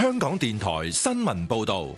香港電台新聞報道。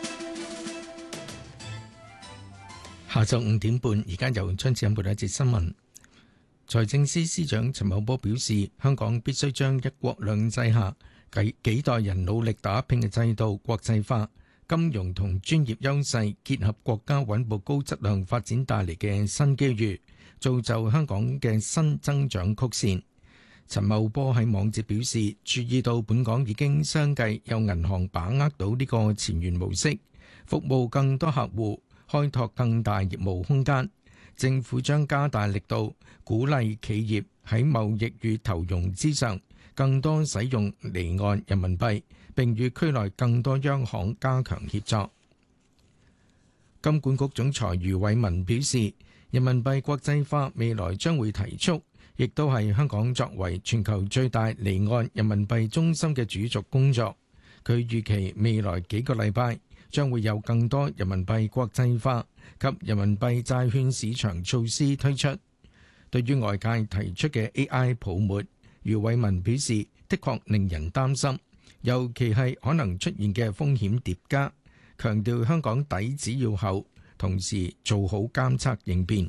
下晝5點半，而家由張子欣報道一節新聞。財政司司長陳茂波表示，香港必須將一國兩制下幾代人努力打拼嘅制度國際化，金融同專業優勢結合國家穩步高質量發展帶嚟嘅新機遇，造就香港嘅新增長曲線。陳茂波喺網誌表示，注意到本港已經相繼有銀行把握到呢個前沿模式，服務更多客戶，開拓更大業務空間。政府將加大力度，鼓勵企業喺貿易與投融資上更多使用離岸人民幣，並與區內更多央行加強協作。金管局總裁余偉文表示，人民幣國際化未來將會提速，亦都係香港作為全球最大離岸人民幣中心嘅主軸工作。佢預期未來幾個禮拜將會有更多人民幣國際化及人民幣債券市場措施推出。對於外界提出嘅 AI 泡沫，余偉文表示，的確令人擔心，尤其係可能出現嘅風險疊加，強調香港底子要厚，同時做好監測應變。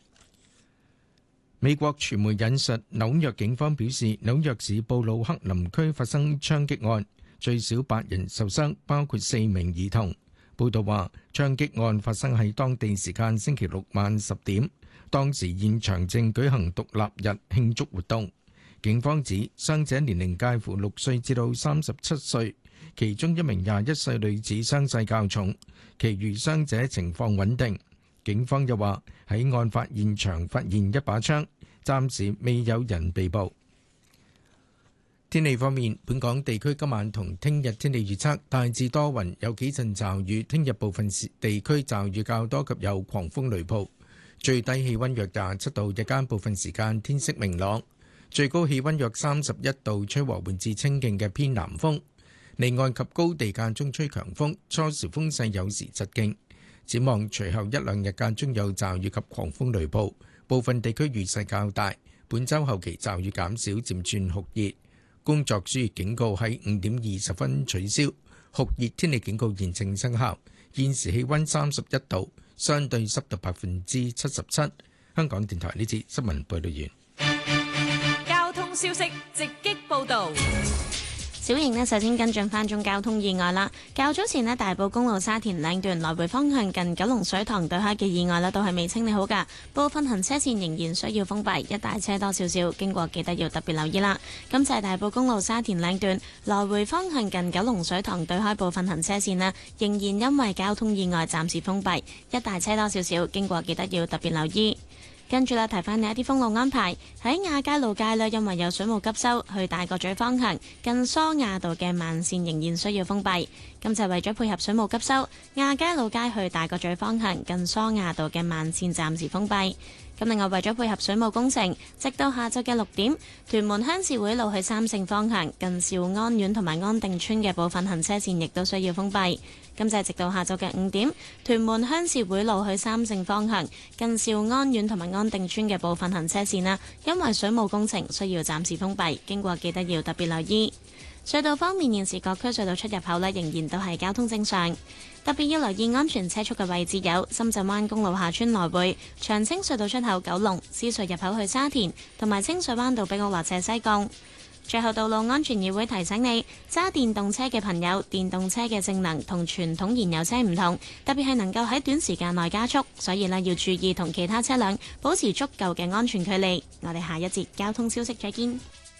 美國傳媒引述紐約警方表示，紐約市布魯克林區發生槍擊案，最少8人受傷，包括4名兒童。報道話，槍擊案發生喺當地時間星期六晚10點，當時現場正舉行獨立日慶祝活動。警方指傷者年齡介乎6歲至到37歲，其中一名21歲女子傷勢較重，其餘傷者情況穩定。警方又話喺案發現場發現一把槍，暫時未有人被捕。天氣方面，本港地區今晚同聽日天氣預測大致多雲，有幾陣驟雨。聽日部分地區驟雨較多及有狂風雷暴，最低氣溫約27度，日間部分時間天色明朗，最高氣溫約31度，吹和緩至清勁嘅偏南風。離岸及高地間中吹強風，初時風勢有時疾勁。展望隨後一兩日間中有驟雨及狂風雷暴，部分地區雨勢較大。本週後期驟雨減少，漸轉酷熱。工作暑熱警告喺5點20分取消，酷熱天氣警告現正生效。現時氣溫31度，相對濕度77%。香港電台呢節新聞報道完。 交通消息直擊報導。 小瑩呢，首先跟進翻宗交通意外啦。較早前呢，大埔公路沙田嶺段來回方向近九龍水塘對開嘅意外呢，都係未清理好㗎，部分行車線仍然需要封閉，一帶車多少少，經過記得要特別留意啦。咁就係大埔公路沙田嶺段來回方向近九龍水塘對開部分行車線呢，仍然因為交通意外暫時封閉，一帶車多少少，經過記得要特別留意。跟住啦，提翻你一啲封路安排。喺亞皆老街呢，因為有水務急修，去大角咀方向近梳亞道嘅慢線仍然需要封閉。咁就為咗配合水務急修，亞皆老街去大角咀方向近梳亞道嘅慢線暫時封閉。咁另外為咗配合水務工程，直到下晝嘅6點，屯門鄉事會路去三聖方向近兆安苑同埋安定村嘅部分行車線亦都需要封閉。咁就係直到下晝嘅5點，屯門鄉事會路去三聖方向近兆安苑同埋安定村嘅部分行車線啦，因為水務工程需要暫時封閉，經過記得要特別留意。隧道方面，現時各區隧道出入口呢仍然都係交通正常，特別要留意安全車速嘅位置有深圳灣公路下村來回、長青隧道出口九龍、獅隧入口去沙田，同埋清水灣道比較落斜西貢。最後，道路安全議會提醒你，揸電動車嘅朋友，電動車嘅性能同傳統燃油車唔同，特別係能夠喺短時間內加速，所以呢要注意同其他車輛保持足夠嘅安全距離。我哋下一節交通消息再見。